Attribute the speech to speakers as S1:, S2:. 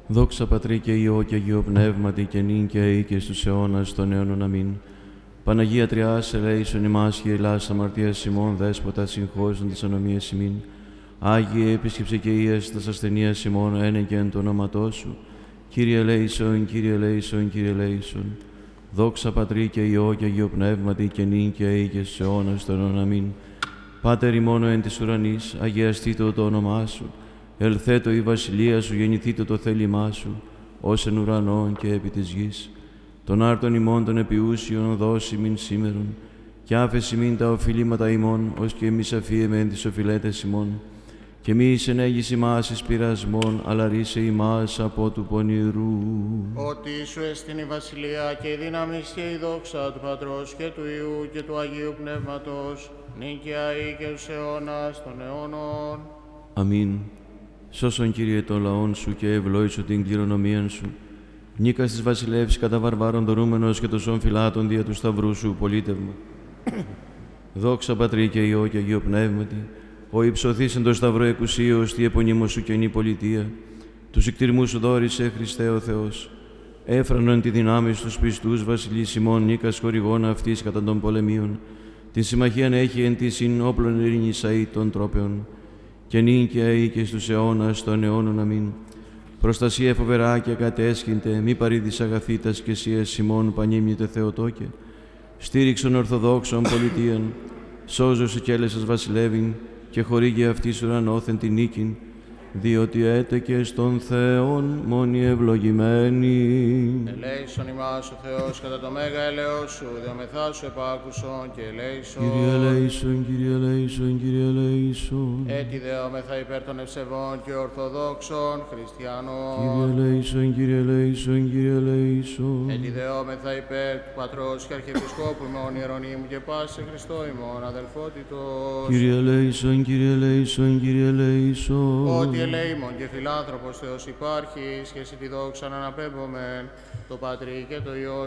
S1: Δόξα Πατρί και Υιό και Αγίο Πνεύματι και νυν και αεί και στους αιώνας των αιώνων. Αμήν. Παναγία Τριάς, ελέησον ημάς και ελάς αμαρτίας ημών, Δέσποτα συγχώρησον τις ανομίες ημίν. Άγιε επίσκεψε και ίας τας ασθενείας ημών, ένεκεν το όνοματό σου. Κύριε ελέησον, Κύριε ελέησον, Κύριε ελέησον. Δόξα Πατρί και Υιό και Αγίο Πνεύματι και νυν και αεί και στους αιώνας των αιώνων. Αμήν. Πάτερ ημών εν της ουρανής, αγιαστήτω το όνομά σου. Ελθέτω η βασιλεία σου, γεννηθήτω το θέλημά σου, ως εν ουρανόν και επί της γης. Τον άρτον ημών των επιούσιων δώσει μην σήμερον, κι άφεση μην τα οφειλήματα ημών, ως και εμείς αφίεμεν τις οφειλέτες ημών. Και μη εις ενέγεις ημάς εις πειρασμόν, αλλά ρίσε ημάς από του πονηρού.
S2: Ότι σου εστιν η βασιλεία και η δύναμη και η δόξα του Πατρός και του Υιού και του Αγίου Πνεύματος, νυν και αεί και στους αιώνας των αιώνων.
S1: Αμήν. Σώσον, Κύριε, τον λαόν σου και ευλόησον την κληρονομίαν σου. Νίκας της βασιλεύς κατά βαρβάρων δωρούμενος και των σών φυλάτων δια του σταυρού σου πολίτευμα. Δόξα Πατρί και Υιό και Αγίο Πνεύματι, ο υψωθείς εν το σταυρό εκουσίως τη επωνύμω σου καινή πολιτεία. Τους εκτιρμούς σου δόρισε, Χριστέ ο Θεός. Έφρανον τη δυνάμει στους πιστούς βασιλείς ημών, νίκας χορηγών αυτής κατά των πολεμίων. Την συμμαχίαν έχει εν τη συν όπλων ειρήνης αεί των τρόπεων. Και νυν και αεί και στους αιώνας των αιώνων. Αμήν. Προστασία φοβερά και κατέσχυνται, μη παρήδης αγαθήτας και σιές ημών πανίμνητε Θεοτόκε. Στήριξον Ορθοδόξων πολιτείαν, σώζωσε κι έλεσας βασιλεύειν και χορήγε αυτής ουρανόθεν την νίκην, διότι έτεκε στον Θεόν μόνοι ευλογημένοι.
S2: Ελέησον ημάς ο Θεός κατά το μέγα ελεός σου, διομεθά σου επάκουσον και ελέησον.
S1: Κύριε ελέησον, Κύριε ελέησον, Κύριε ελέησον.
S2: Έτσι δεόμεθα υπέρ των ευσεβών και ορθοδόξων χριστιανών.
S1: Κύριε ελέησον, Κύριε ελέησον, Κύριε ελέησον.
S2: Έτσι δεόμεθα υπέρ του Πατρός και Αρχιεπισκόπου ημών Ιερονύμου και πάση Χριστό ημών αδελφότητος.
S1: Κύριε ελέησον, Κύριε ελέησον, Κύριε ελέησον.
S2: Ότι ελέημον και φιλάνθρωπος Θεός υπάρχεις και εσύ τη δόξα να αναπέμπομεν το Πατρί και το Υιό